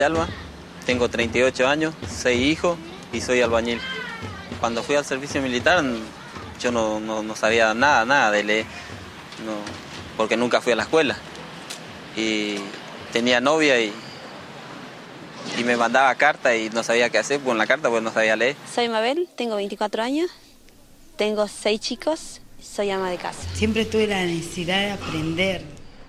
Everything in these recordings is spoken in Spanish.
Alba, tengo 38 años, 6 hijos y soy albañil. Cuando fui al servicio militar yo no sabía nada de leer, porque nunca fui a la escuela. Y tenía novia y me mandaba cartas y no sabía qué hacer con la carta porque no sabía leer. Soy Mabel, tengo 24 años, tengo 6 chicos, soy ama de casa. Siempre tuve la necesidad de aprender.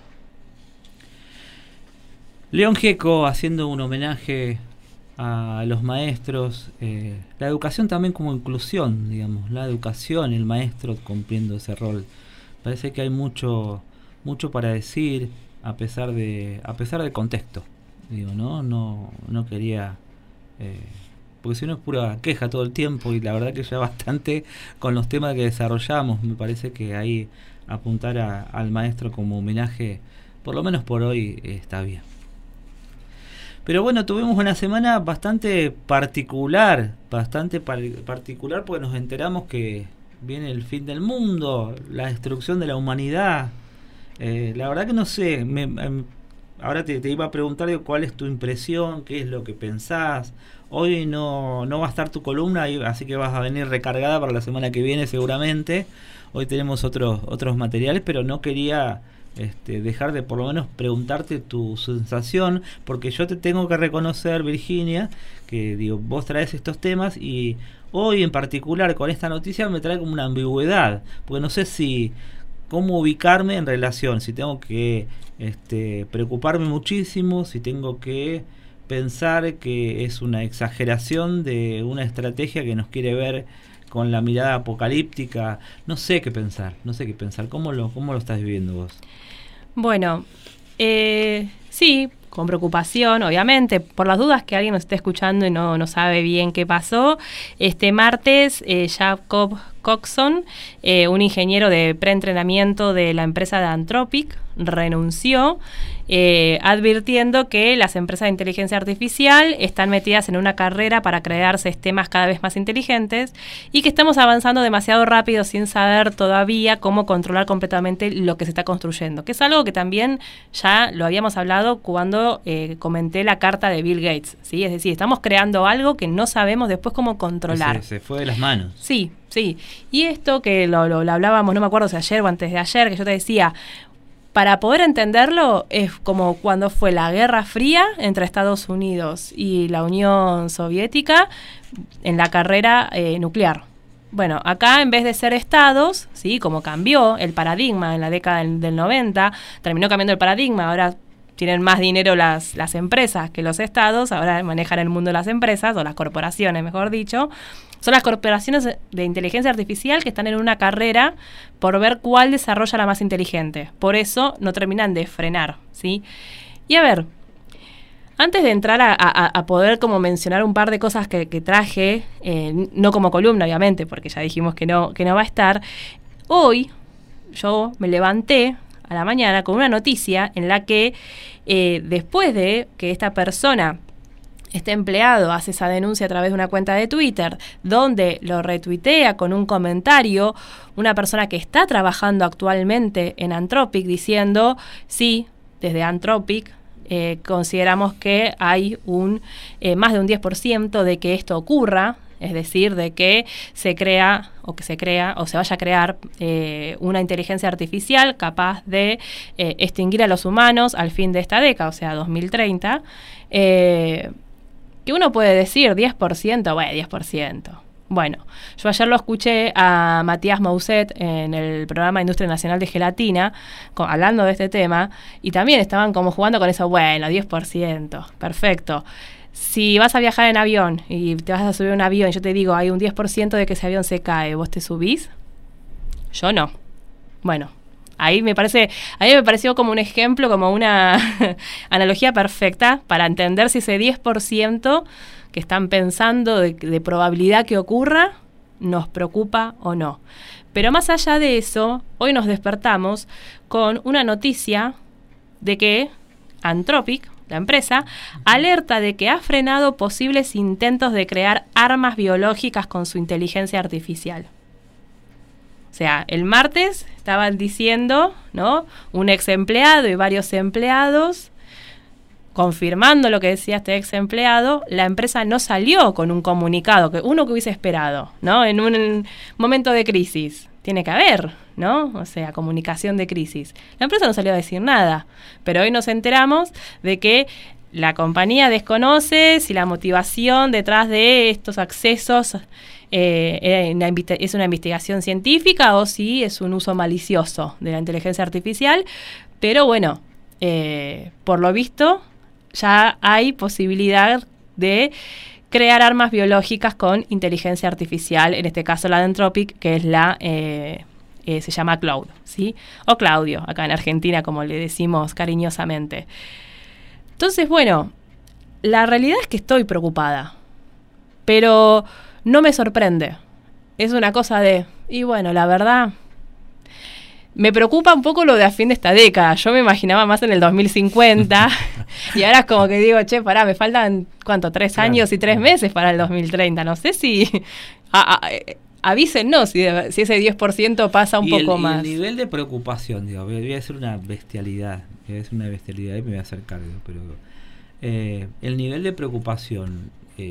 León Gieco haciendo un homenaje a los maestros, la educación también como inclusión, digamos, la educación, el maestro cumpliendo ese rol. Parece que hay mucho para decir a pesar del contexto, digo, no quería, porque si no es pura queja todo el tiempo y la verdad que ya bastante con los temas que desarrollamos. Me parece que ahí apuntar al maestro como homenaje, por lo menos por hoy, está bien. Pero bueno, tuvimos una semana bastante particular porque nos enteramos que viene el fin del mundo, la destrucción de la humanidad. La verdad que no sé, ahora te iba a preguntar cuál es tu impresión, qué es lo que pensás. Hoy no va a estar tu columna, así que vas a venir recargada para la semana que viene seguramente. Hoy tenemos otros materiales, pero no quería dejar de por lo menos preguntarte tu sensación, porque yo te tengo que reconocer, Virginia, que digo, vos traes estos temas y hoy en particular con esta noticia me trae como una ambigüedad, porque no sé cómo ubicarme en relación, si tengo que preocuparme muchísimo, si tengo que pensar que es una exageración de una estrategia que nos quiere ver con la mirada apocalíptica. No sé qué pensar. ¿Cómo lo estás viviendo vos? Bueno, sí, con preocupación, obviamente, por las dudas que alguien nos esté escuchando y no sabe bien qué pasó. Este martes, Jacob Coxon, un ingeniero de preentrenamiento de la empresa de Anthropic, renunció, advirtiendo que las empresas de inteligencia artificial están metidas en una carrera para crear sistemas cada vez más inteligentes y que estamos avanzando demasiado rápido sin saber todavía cómo controlar completamente lo que se está construyendo, que es algo que también ya lo habíamos hablado cuando comenté la carta de Bill Gates, ¿sí? Es decir, estamos creando algo que no sabemos después cómo controlar. Se fue de las manos. Sí. Y esto que lo hablábamos, no me acuerdo si ayer o antes de ayer, que yo te decía, para poder entenderlo es como cuando fue la Guerra Fría entre Estados Unidos y la Unión Soviética en la carrera nuclear. Bueno, acá en vez de ser estados, ¿sí? Como cambió el paradigma en la década del 90, terminó cambiando el paradigma, ahora tienen más dinero las empresas que los estados, ahora manejan el mundo de las empresas, o las corporaciones, mejor dicho. Son las corporaciones de inteligencia artificial que están en una carrera por ver cuál desarrolla la más inteligente. Por eso no terminan de frenar, ¿sí? Y a ver, antes de entrar a poder como mencionar un par de cosas que traje, no como columna obviamente, porque ya dijimos que no va a estar, hoy yo me levanté a la mañana con una noticia en la que después de que esta persona, este empleado, hace esa denuncia a través de una cuenta de Twitter, donde lo retuitea con un comentario una persona que está trabajando actualmente en Anthropic diciendo, sí, desde Anthropic consideramos que hay más de un 10% de que esto ocurra, es decir, de que se crea o se vaya a crear una inteligencia artificial capaz de extinguir a los humanos al fin de esta década, o sea, 2030, que uno puede decir 10%, bueno, 10%. Bueno, yo ayer lo escuché a Matías Mousset en el programa Industria Nacional de Gelatina, hablando de este tema, y también estaban como jugando con eso, bueno, 10%, perfecto. Si vas a viajar en avión y te vas a subir a un avión y yo te digo, hay un 10% de que ese avión se cae, ¿vos te subís? Yo no. Bueno, a mí me pareció como un ejemplo, como una analogía perfecta para entender si ese 10% que están pensando de probabilidad que ocurra nos preocupa o no. Pero más allá de eso, hoy nos despertamos con una noticia de que Anthropic, la empresa, alerta de que ha frenado posibles intentos de crear armas biológicas con su inteligencia artificial. O sea, el martes estaban diciendo, ¿no?, un ex empleado y varios empleados confirmando lo que decía este ex empleado, la empresa no salió con un comunicado, que hubiese esperado, ¿no? En un momento de crisis. Tiene que haber, ¿no? O sea, comunicación de crisis. La empresa no salió a decir nada, pero hoy nos enteramos de que la compañía desconoce si la motivación detrás de estos accesos es una investigación científica o si es un uso malicioso de la inteligencia artificial, pero bueno, por lo visto ya hay posibilidad de crear armas biológicas con inteligencia artificial, en este caso la de Anthropic, que es se llama Claude, ¿sí? O Claudio, acá en Argentina, como le decimos cariñosamente. Entonces, bueno, la realidad es que estoy preocupada, pero no me sorprende. Es una cosa y bueno, la verdad, me preocupa un poco lo de a fin de esta década. Yo me imaginaba más en el 2050 y ahora es como que digo, pará, me faltan, ¿cuánto? 3 años y 3 meses para el 2030. No sé si... avísennos si ese 10% pasa un poco más. Y el nivel de preocupación, digo, voy a hacer una bestialidad. Y me voy a hacer cargo, pero el nivel de preocupación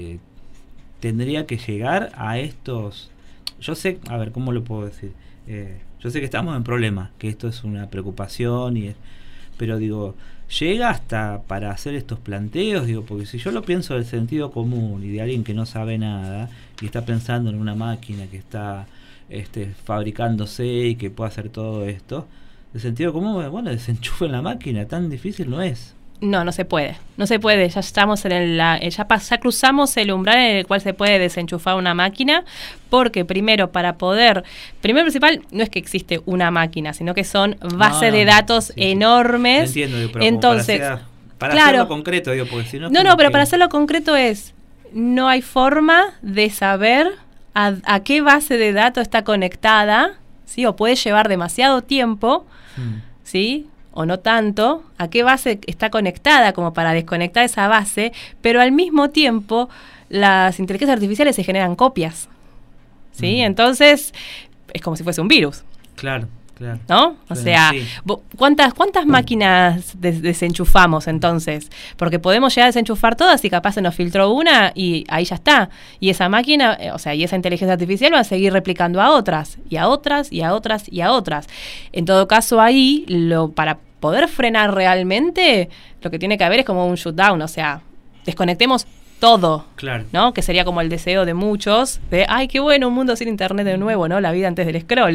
tendría que llegar a estos... Yo sé, a ver, ¿cómo lo puedo decir? Yo sé que estamos en problemas, que esto es una preocupación, pero digo, llega hasta para hacer estos planteos, digo, porque si yo lo pienso del sentido común y de alguien que no sabe nada y está pensando en una máquina que está fabricándose y que puede hacer todo esto, el sentido común, bueno, desenchufen la máquina, tan difícil no es. No se puede, ya estamos ya cruzamos el umbral en el cual se puede desenchufar una máquina, porque primero principal, no es que existe una máquina, sino que son bases de datos enormes. Entiendo, pero entonces, para hacerlo concreto, digo, porque si no... pero para hacerlo concreto no hay forma de saber a qué base de datos está conectada, ¿sí? O puede llevar demasiado tiempo, ¿sí? O no tanto, a qué base está conectada como para desconectar esa base, pero al mismo tiempo las inteligencias artificiales se generan copias, ¿sí? Entonces es como si fuese un virus. Claro. ¿No? O sea, sí. ¿Cuántas máquinas desenchufamos entonces? Porque podemos llegar a desenchufar todas y capaz se nos filtró una y ahí ya está. Y esa máquina, y esa inteligencia artificial va a seguir replicando a otras, y a otras, y a otras, y a otras. En todo caso, ahí, para poder frenar realmente, lo que tiene que haber es como un shutdown, o sea, desconectemos todo, claro, ¿no? Que sería como el deseo de muchos, de, ay, qué bueno, un mundo sin internet de nuevo, ¿no? La vida antes del scroll.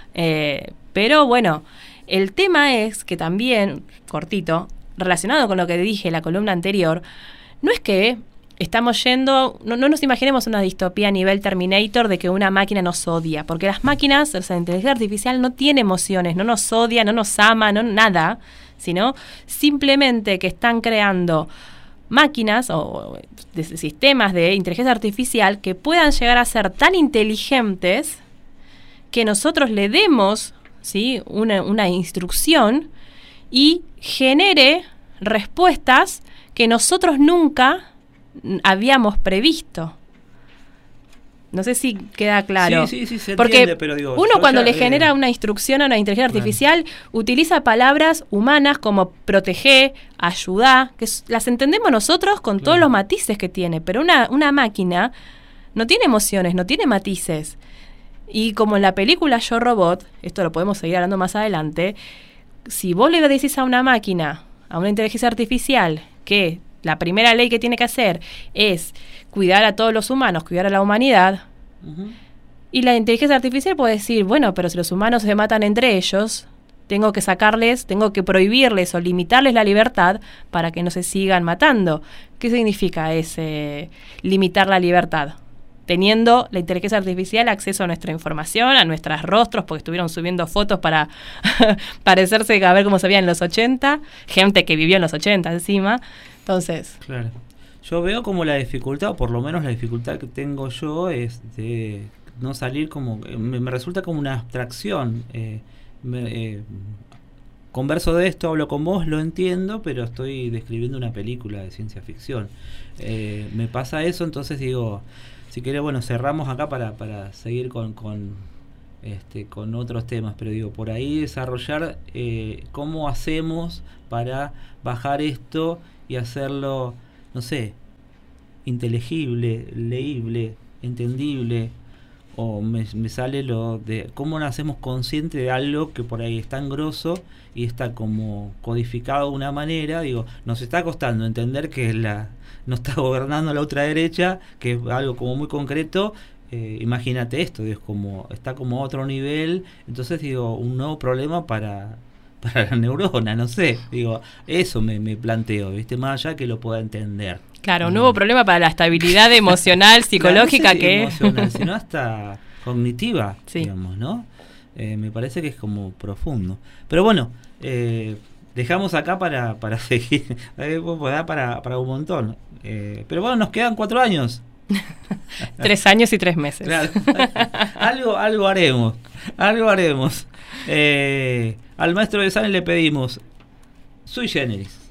Pero bueno, el tema es que también, cortito, relacionado con lo que dije en la columna anterior, no es que estamos yendo, no nos imaginemos una distopía a nivel Terminator de que una máquina nos odia, porque las máquinas, o sea, la inteligencia artificial no tiene emociones, no nos odia, no nos ama, no nada, sino simplemente que están creando máquinas o sistemas de inteligencia artificial que puedan llegar a ser tan inteligentes que nosotros le demos, ¿sí?, una instrucción y genere respuestas que nosotros nunca habíamos previsto. No sé si queda claro. Sí, se porque entiende, pero digo... Uno cuando le genera una instrucción a una inteligencia artificial, utiliza palabras humanas como proteger, ayudar, que las entendemos nosotros con todos los matices que tiene, pero una máquina no tiene emociones, no tiene matices. Y como en la película Yo Robot, esto lo podemos seguir hablando más adelante, si vos le decís a una máquina, a una inteligencia artificial, que la primera ley que tiene que hacer es cuidar a todos los humanos, cuidar a la humanidad, y la inteligencia artificial puede decir, bueno, pero si los humanos se matan entre ellos, tengo que prohibirles o limitarles la libertad para que no se sigan matando. ¿Qué significa ese limitar la libertad? Teniendo la inteligencia artificial acceso a nuestra información, a nuestros rostros, porque estuvieron subiendo fotos para parecerse a ver cómo se veía en los 80, gente que vivió en los 80 encima. Entonces... Claro. Yo veo como la dificultad, o por lo menos la dificultad que tengo yo, es de no salir como... Me resulta como una abstracción. Converso de esto, hablo con vos, lo entiendo, pero estoy describiendo una película de ciencia ficción. Me pasa eso, entonces digo... Si querés, bueno, cerramos acá para seguir con otros temas, pero digo, por ahí desarrollar cómo hacemos para bajar esto y hacerlo, no sé, inteligible, leíble, entendible, o me sale lo de cómo nos hacemos conscientes de algo que por ahí es tan grosso y está como codificado de una manera. Digo, nos está costando entender que nos está gobernando la ultraderecha, que es algo como muy concreto. Imagínate esto, es como está como a otro nivel. Entonces digo, un nuevo problema para la neurona, no sé, digo, eso me planteo, ¿viste? Más allá que lo pueda entender. Claro, un nuevo problema para la estabilidad emocional, psicológica, no sé si emocional, sino hasta cognitiva, sí, digamos, ¿no? Me parece que es como profundo. Pero bueno, dejamos acá para seguir, para un montón. Pero bueno, nos quedan 4 años. 3 años y 3 meses. Claro. algo haremos. Al maestro de Sane le pedimos sui generis.